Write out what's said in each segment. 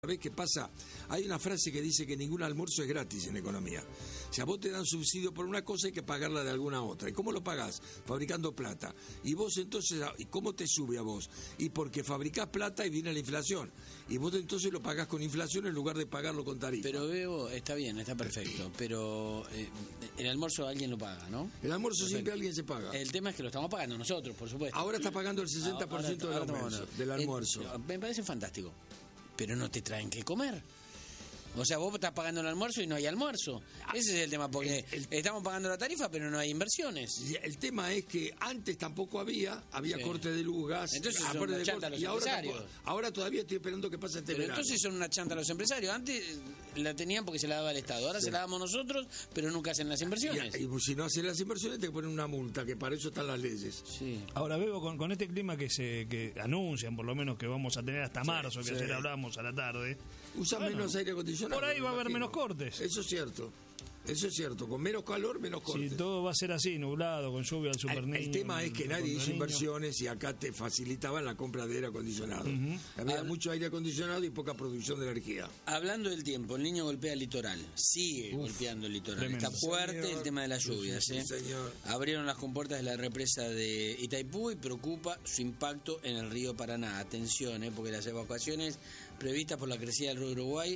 ¿Sabés qué pasa? Hay una frase que dice que ningún almuerzo es gratis en economía. Si a vos te dan subsidio por una cosa hay que pagarla de alguna otra. ¿Y cómo lo pagás? Fabricando plata. Y vos entonces, ¿y cómo te sube a vos? Y porque fabricás plata y viene la inflación. Y vos entonces lo pagás con inflación en lugar de pagarlo con tarifa. Pero veo, está bien, está perfecto. Pero el almuerzo alguien lo paga, ¿no? El almuerzo Perfecto. Siempre alguien se paga. El tema es que lo estamos pagando nosotros, por supuesto. Ahora está pagando el 60% del almuerzo. Me parece fantástico. Pero no te traen que comer. O sea, vos estás pagando el almuerzo y no hay almuerzo. Ese es el tema, porque estamos pagando la tarifa, pero no hay inversiones. El tema es que antes tampoco había Sí. corte de luz, gas. Entonces son una chanta a los y empresarios. ahora todavía estoy esperando que pase este Pero verano. entonces son una chanta a los empresarios. Antes la tenían porque se la daba el Estado. Ahora Sí. se la damos nosotros, pero nunca hacen las inversiones. Y si no hacen las inversiones te ponen una multa, que para eso están las leyes. Sí. Ahora veo con este clima que anuncian, por lo menos que vamos a tener hasta marzo, que sí. ayer hablábamos a la tarde. Usan Bueno, menos aire acondicionado. por ahí va a haber me imagino. menos cortes. Eso es cierto. Con menos calor, menos cortes. Si todo va a ser así, nublado, con lluvia al super niño. El tema es que nadie hizo niño. inversiones y acá te facilitaban la compra de aire acondicionado. Había mucho aire acondicionado y poca producción de energía. Hablando del tiempo, el niño golpea el litoral. Sigue golpeando el litoral. Tremendo. Está fuerte Señor. el tema de las lluvias. Sí, señor. Abrieron las compuertas de la represa de Itaipú y preocupa su impacto en el río Paraná. Atención, porque las evacuaciones previstas por la crecida del río Uruguay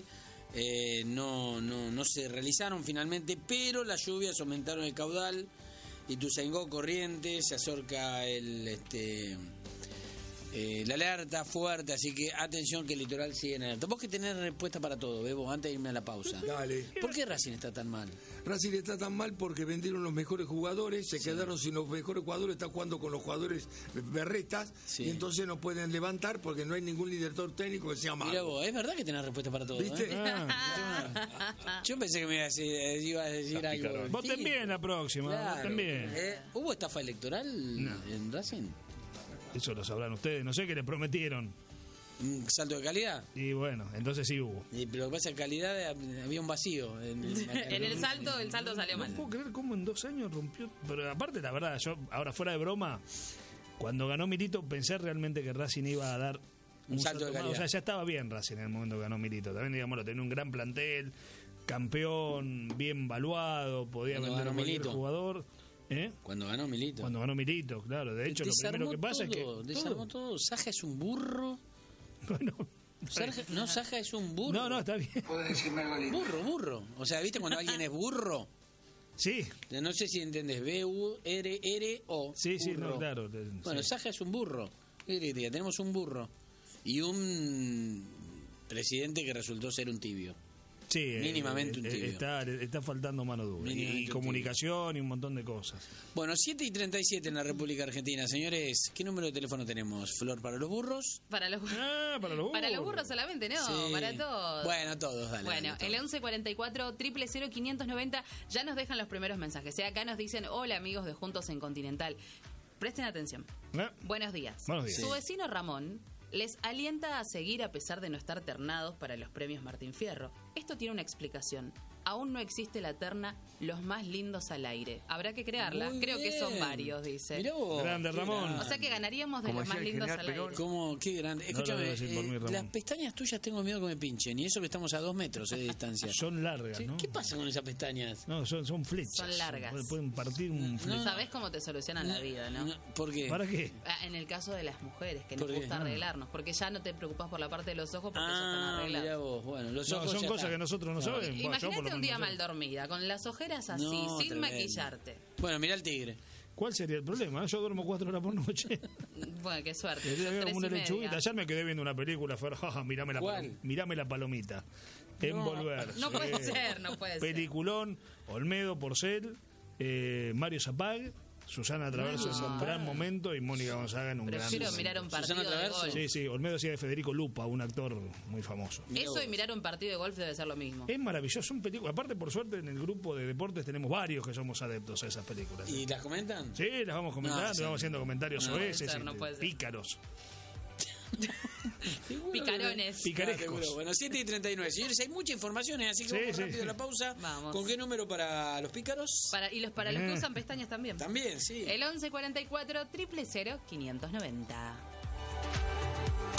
no se realizaron finalmente, pero las lluvias aumentaron el caudal. Ituzaingó, Corrientes, se acerca la alerta fuerte, así que atención que el litoral sigue en alerta. Vos que tenés respuesta para todo, Bebo, antes de irme a la pausa. Dale. ¿Por qué Racing está tan mal? Racing está tan mal porque vendieron los mejores jugadores, se quedaron sin los mejores jugadores, está jugando con los jugadores berretas Sí. y entonces no pueden levantar porque no hay ningún director técnico que sea malo. Mira vos, es verdad que tenés respuesta para todo. ¿Viste? Yo pensé que me iba a decir algo. Voten bien la próxima, Claro. voten bien. ¿Hubo estafa electoral en Racing? Eso lo sabrán ustedes, no sé qué les prometieron. ¿Un salto de calidad? Y bueno, entonces sí hubo. Pero lo que pasa es que calidad había un vacío. En el salto salió No mal. puedo creer cómo en 2 años rompió. Pero aparte, la verdad, yo, ahora fuera de broma, cuando ganó Milito, pensé realmente que Racing iba a dar Un salto de más. calidad. O sea, ya estaba bien Racing en el momento que ganó Milito. También, digámoslo, tenía un gran plantel, campeón, bien valuado, podía Cuando vender a ganó cualquier Milito. jugador. Cuando ganó Milito. Cuando ganó Milito, claro. De hecho, lo primero que pasa es que. Desarmó todo. Saja es un burro. Bueno. Saja es un burro. No, está bien. ¿Puedes decirme algo lindo? Burro. O sea, ¿viste cuando alguien es burro? Sí, No sé si entendés. B-U-R-R-O. sí, burro. no, claro. Bueno, sí. Saja es un burro. ¿Qué querés que te diga? Tenemos un burro. Y un presidente que resultó ser un tibio. Sí, Mínimamente un tibio. Está faltando mano dura. Mínimamente Y un comunicación y un montón de cosas. Bueno, 7:37 en la República Argentina. Señores, ¿qué número de teléfono tenemos? ¿Flor para los burros? Para los Para los Para los burros solamente, no, Sí. para todos. Bueno, todos, dale. Bueno, dale, el todos. 1144 000 590 ya nos dejan los primeros mensajes. Acá nos dicen, hola amigos de Juntos en Continental. Presten atención. Buenos días. Buenos días. Su vecino Ramón les alienta a seguir a pesar de no estar ternados para los premios Martín Fierro. Esto tiene una explicación. Aún no existe la terna Los Más Lindos al Aire. Habrá que crearla. Muy Creo que bien. son varios, dice. Mirá vos, Grande, qué Ramón. grande. O sea que ganaríamos de Como Los Más decía el Lindos general al Perón. Aire. ¿Cómo? Qué grande. No lo Escúchame, voy a decir por mí, Ramón. las pestañas tuyas tengo miedo que me pinchen. Y eso que estamos a 2 metros de distancia. Son largas, Sí, ¿no? ¿Qué pasa con esas pestañas? No, son flechas. Son largas. Pueden partir un flecha. Sabés cómo te solucionan la vida, ¿no? ¿Por qué? ¿Para qué? En el caso de las mujeres, que nos ¿Por qué? gusta arreglarnos, porque ya no te preocupás por la parte de los ojos porque ya están Mirá arreglados. vos. Bueno, los No, ojos son ya cosas está. que nosotros no sabemos. Bueno, yo por Imagínate lo un día menos mal no sé. dormida, con las ojeras así, No, sin tremendo. maquillarte. Bueno, mirá el tigre. ¿Cuál sería el problema? Yo duermo 4 horas por noche. Bueno, qué suerte. Le Son veo 3:30. como una lechuguita. Ayer me quedé viendo una película. Fue, jaja, ¿Cuál? mirame la palomita. Envolver. No puede ser, no puede ser. Peliculón. Olmedo Porcel. Mario Zapag. Susana Traverso en un gran momento. Y Mónica Gonzaga en un gran Prefiero momento. mirar un partido Susana de Traverso. golf. Sí, sí. Olmedo hacía de Federico Lupa, un actor muy famoso. Eso y mirar un partido de golf debe ser lo mismo. Es maravilloso, un película. Aparte, por suerte, en el grupo de deportes tenemos varios que somos adeptos a esas películas. ¿Y las comentan? Sí, las vamos comentando, No, sí. vamos haciendo comentarios No puede oeces, ser, no puede ser. pícaros. Picarones. Picarescos. Seguro. Bueno, 7:39. Señores, hay muchas informaciones, así que Sí, vamos sí, rápido sí. a la pausa. Vamos. ¿Con qué número para los pícaros? Para los que usan pestañas también. También, sí. El 1144 000 590.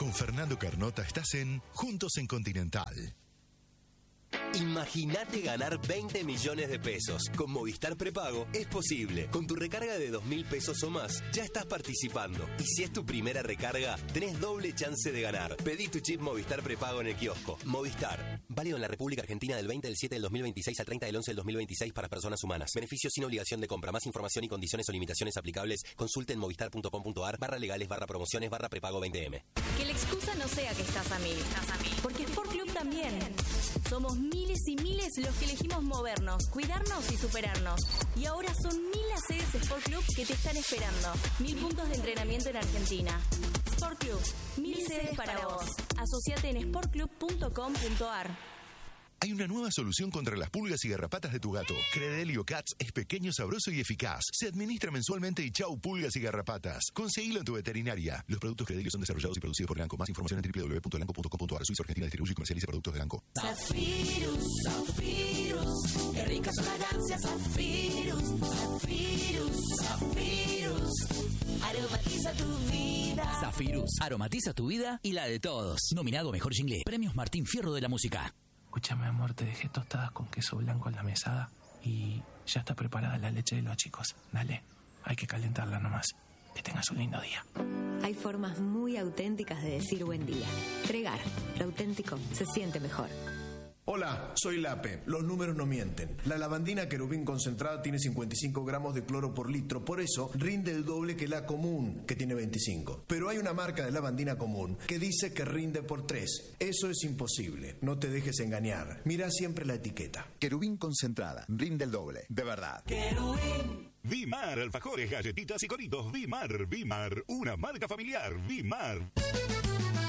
Con Fernando Carnota estás en Juntos en Continental. Imagínate ganar 20 millones de pesos. Con Movistar Prepago es posible. Con tu recarga de 2.000 pesos o más, ya estás participando. Y si es tu primera recarga, tenés doble chance de ganar. Pedí tu chip Movistar Prepago en el kiosco. Movistar. Válido en la República Argentina del 20 del 7 del 2026 al 30 del 11 del 2026 para personas humanas. Beneficios sin obligación de compra. Más información y condiciones o limitaciones aplicables. Consulte en movistar.com.ar/legales/promociones/prepago 20M. Que la excusa no sea que estás a mil. Porque Sport Club también. Somos miles y miles los que elegimos movernos, cuidarnos y superarnos. Y ahora son 1000 las sedes Sport Club que te están esperando. 1000 puntos de entrenamiento en Argentina. Sport Club, 1000 sedes para vos. Asociate en sportclub.com.ar. Hay una nueva solución contra las pulgas y garrapatas de tu gato. Credelio Cats es pequeño, sabroso y eficaz. Se administra mensualmente y chau pulgas y garrapatas. Conseguilo en tu veterinaria. Los productos Credelio son desarrollados y producidos por Elanco. Más información en www.elanco.com.ar. Suiza Argentina distribuye y comercializa productos de Elanco. Zafirus, Zafirus, qué ricas son las gancias. Zafirus, Zafirus, Zafirus, aromatiza tu vida. Zafirus, aromatiza tu vida y la de todos. Nominado Mejor Jingle. Premios Martín Fierro de la Música. Escúchame, amor, te dejé tostadas con queso blanco en la mesada y ya está preparada la leche de los chicos. Dale, hay que calentarla nomás. Que tengas un lindo día. Hay formas muy auténticas de decir buen día. Tregar, lo auténtico se siente mejor. Hola, soy Lape. Los números no mienten. La lavandina Querubín concentrada tiene 55 gramos de cloro por litro, por eso rinde el doble que la común, que tiene 25. Pero hay una marca de lavandina común que dice que rinde por 3. Eso es imposible. No te dejes engañar. Mira siempre la etiqueta. Querubín concentrada, rinde el doble, de verdad. Querubín. Vimar, alfajores, galletitas y coritos. Vimar, una marca familiar. Vimar.